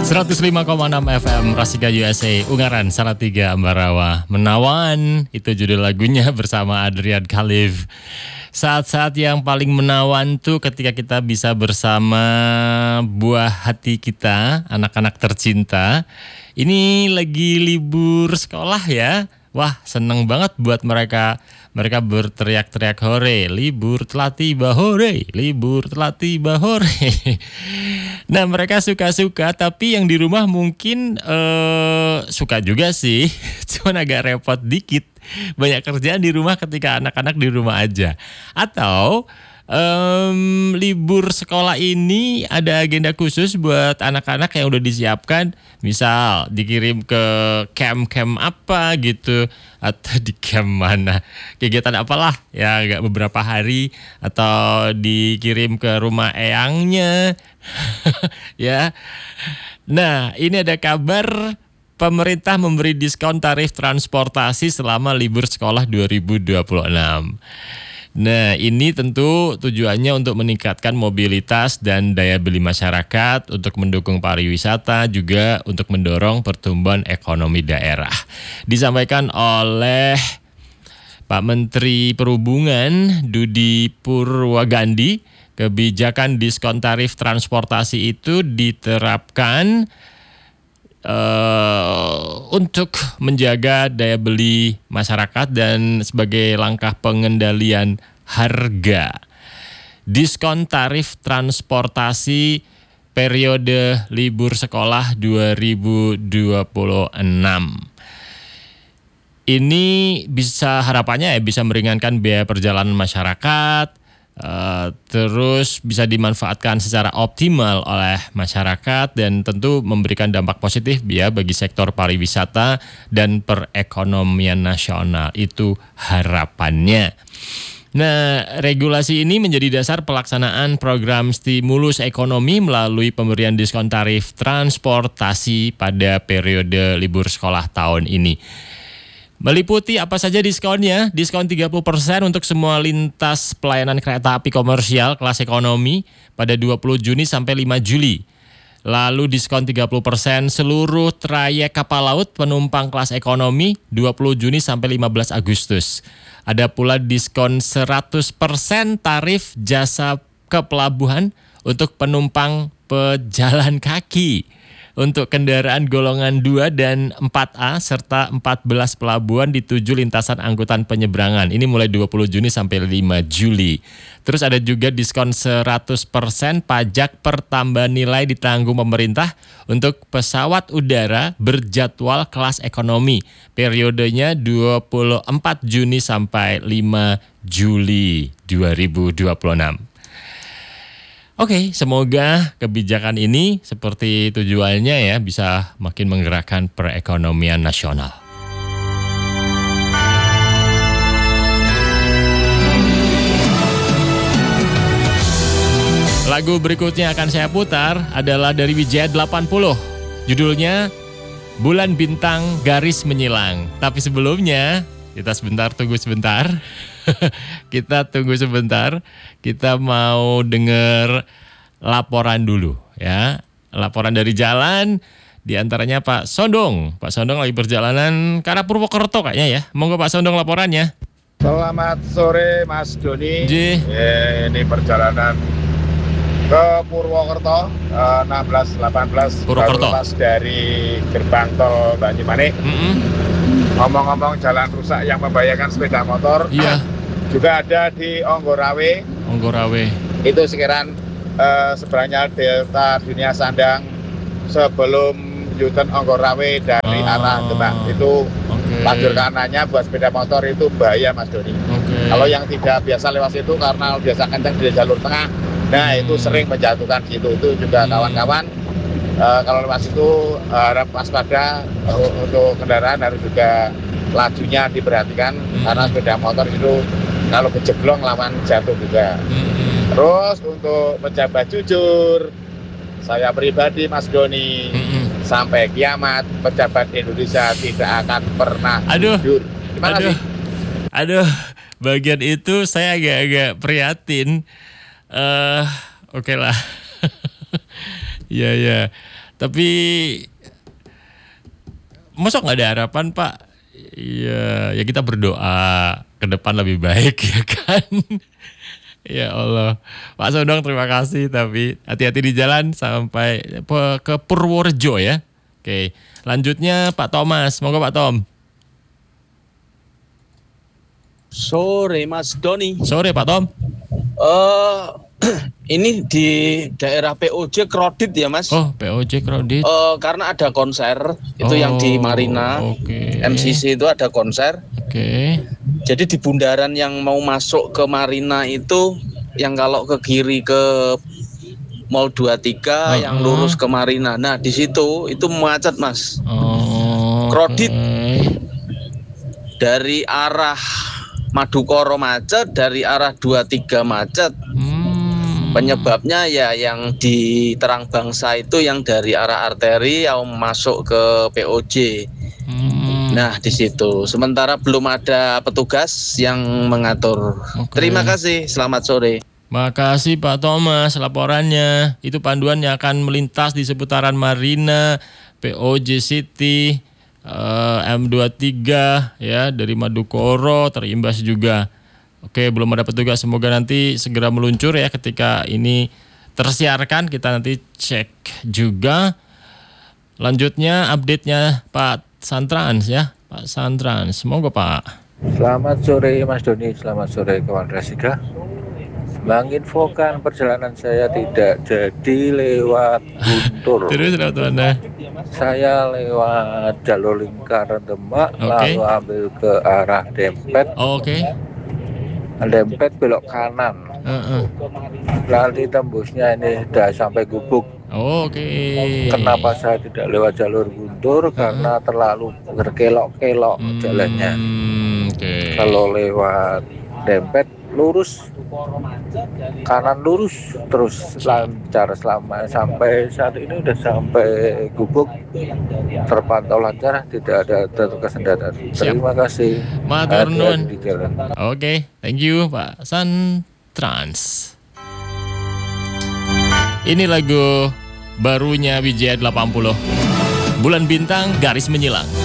105,6 FM Rasika USA Ungaran Salatiga Ambarawa Menawan, itu judul lagunya bersama Adrian Khalif. Saat-saat yang paling menawan tuh ketika kita bisa bersama buah hati kita, anak-anak tercinta. Ini lagi libur sekolah ya. Wah, seneng banget buat mereka. Mereka berteriak-teriak hore, libur telah tiba hore, libur telah tiba hore. Nah, mereka suka-suka, tapi yang di rumah mungkin suka juga sih. Cuman agak repot dikit. Banyak kerjaan di rumah ketika anak-anak di rumah aja. Atau libur sekolah ini ada agenda khusus buat anak-anak yang udah disiapkan. Misal dikirim ke camp-camp apa gitu, atau di camp mana, kegiatan apalah ya, agak beberapa hari, atau dikirim ke rumah eyangnya. Ya. Nah, ini ada kabar pemerintah memberi diskon tarif transportasi selama libur sekolah 2026. Nah, ini tentu tujuannya untuk meningkatkan mobilitas dan daya beli masyarakat, untuk mendukung pariwisata, juga untuk mendorong pertumbuhan ekonomi daerah. Disampaikan oleh Pak Menteri Perhubungan Dudi Purwagandi, kebijakan diskon tarif transportasi itu diterapkan untuk menjaga daya beli masyarakat dan sebagai langkah pengendalian harga. Diskon tarif transportasi periode libur sekolah 2026. Ini bisa, harapannya ya, bisa meringankan biaya perjalanan masyarakat, terus bisa dimanfaatkan secara optimal oleh masyarakat, dan tentu memberikan dampak positif ya bagi sektor pariwisata dan perekonomian nasional. Itu harapannya. Nah, regulasi ini menjadi dasar pelaksanaan program stimulus ekonomi melalui pemberian diskon tarif transportasi pada periode libur sekolah tahun ini. Meliputi apa saja diskonnya? Diskon 30% untuk semua lintas pelayanan kereta api komersial kelas ekonomi pada 20 Juni sampai 5 Juli. Lalu diskon 30% seluruh trayek kapal laut penumpang kelas ekonomi 20 Juni sampai 15 Agustus. Ada pula diskon 100% tarif jasa ke pelabuhan untuk penumpang pejalan kaki, untuk kendaraan golongan 2 dan 4A serta 14 pelabuhan di 7 lintasan angkutan penyeberangan. Ini mulai 20 Juni sampai 5 Juli. Terus ada juga diskon 100% pajak pertambahan nilai ditanggung pemerintah untuk pesawat udara berjadwal kelas ekonomi. Periodenya 24 Juni sampai 5 Juli 2026. Oke, semoga kebijakan ini seperti tujuannya ya bisa makin menggerakkan perekonomian nasional. Lagu berikutnya akan saya putar adalah dari Wijaya 80. Judulnya Bulan Bintang Garis Menyilang. Tapi sebelumnya kita tunggu sebentar. Kita tunggu sebentar. Kita mau dengar laporan dulu ya. Laporan dari jalan, di antaranya Pak Sondong. Pak Sondong lagi perjalanan ke arah Purwokerto kayaknya ya. Monggo Pak Sondong laporannya. Selamat sore Mas Doni. Ini perjalanan ke Purwokerto 16-18 Purwokerto. Baru lepas dari gerbang tol Banyumanik. Ngomong-ngomong jalan rusak yang membahayakan sepeda motor. Iya. Juga ada di Onggorawe. Itu sekiranya seberangnya Delta Dunia Sandang sebelum U-turn Onggorawe dari arah Demak. Itu lajur kanannya buat sepeda motor itu bahaya Mas Doni. Kalau yang tidak biasa lewat situ karena biasa kencang di jalur tengah, nah itu sering menjatuhkan situ. Itu juga kawan-kawan kalau lewat situ harap waspada untuk kendaraan, harus juga lajunya diperhatikan karena sepeda motor itu kalau kejeblong lawan jatuh juga. Terus untuk pejabat jujur, saya pribadi Mas Doni, sampai kiamat pejabat Indonesia tidak akan pernah jujur. Gimana sih? Aduh, bagian itu saya agak-agak prihatin. Oke lah. Iya, iya. Tapi masa nggak ada harapan, Pak? Iya, ya kita berdoa ke depan lebih baik ya kan. Ya Allah. Pak Sodong terima kasih, tapi hati-hati di jalan sampai ke Purworejo ya. Oke, lanjutnya Pak Thomas. Monggo Pak Tom. Sore Mas Doni. Sore Pak Tom. Ini di daerah POJ Krodit ya Mas. Oh, POJ Krodit. Karena ada konser itu yang di Marina. Okay. MCC itu ada konser. Oke. Jadi di bundaran yang mau masuk ke Marina itu, yang kalau ke kiri ke Mall 23 yang lurus ke Marina. Nah, di situ itu macet, Mas. Krodit. Dari arah Madukoro macet, dari arah 23 macet. Penyebabnya ya yang di Terang Bangsa itu yang dari arah arteri yang masuk ke POJ. Nah, di situ. Sementara belum ada petugas yang mengatur. Terima kasih. Selamat sore. Makasih Pak Thomas laporannya. Itu panduan yang akan melintas di seputaran Marina, POJ City, M23 ya, dari Madukoro terimbas juga. Oke, belum ada petugas, semoga nanti segera meluncur ya ketika ini tersiarkan, kita nanti cek juga. Lanjutnya update-nya Pak Santrans ya, Pak Santrans, semoga Pak. Selamat sore Mas Doni, selamat sore kawan Rasika. Menginfokan perjalanan saya tidak jadi lewat Guntur. Terus Anda? Saya lewat jalur lingkaran Demak, lalu ambil ke arah Dempet. Oke. Dempet belok kanan. Nanti tembusnya ini sudah sampai Gubuk. Oke. Kenapa saya tidak lewat jalur Guntur? Karena terlalu berkelok-kelok jalannya. Kalau lewat Dempet lurus, kanan lurus terus lancar selama sampai saat ini udah sampai Gubuk, terpantau lancar, tidak ada kendala. Terima kasih. Matur nuwun. Oke, thank you Pak Santrans. Ini lagu barunya Wijaya 80, Bulan Bintang Garis Menyilang.